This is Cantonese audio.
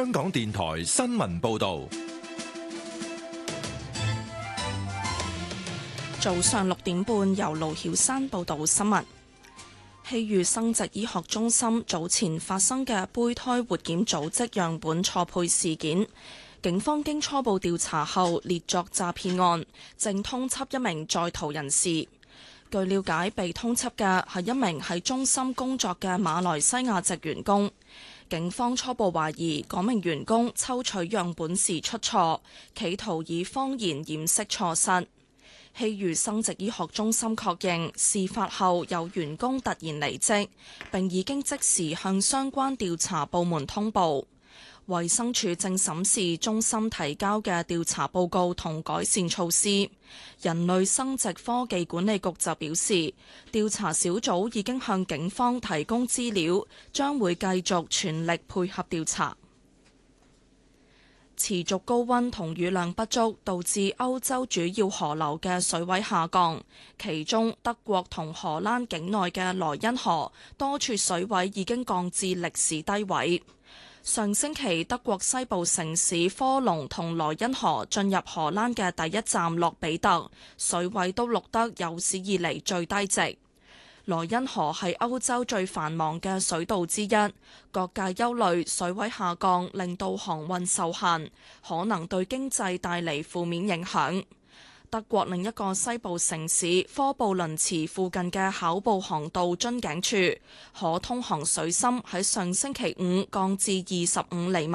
香港電台新聞報道。 早上6點半，由盧曉珊報道新聞。希預生殖醫學中心早前發生嘅胚胎活檢組織樣本錯配事件，警方經初步調查後列作詐騙案，正通緝一名在逃人士。據了解，被通緝嘅係一名喺中心工作嘅馬來西亞籍員工。警方初步懷疑嗰名員工抽取樣本時出錯，企圖以謊言掩飾錯失。希預生殖醫學中心確認，事發後有員工突然離職，並已經即時向相關調查部門通報。衛生署正審視中心提交嘅調查報告同改善措施。人類生殖科技管理局就表示，調查小組已經向警方提供資料，將會繼續全力配合調查。持續高溫同雨量不足，導致歐洲主要河流嘅水位下降，其中德國同荷蘭境內嘅萊茵河多處水位已經降至歷史低位。上星期，德國西部城市科隆同萊茵河進入荷蘭嘅第一站洛比特，水位都錄得有史以嚟最低值。萊茵河係歐洲最繁忙嘅水道之一，各界憂慮水位下降令到航運受限，可能對經濟帶嚟負面影響。德國另一個西部城市科布倫茨附近嘅考布航道樽頸處，可通航水深喺上星期五降至25厘米。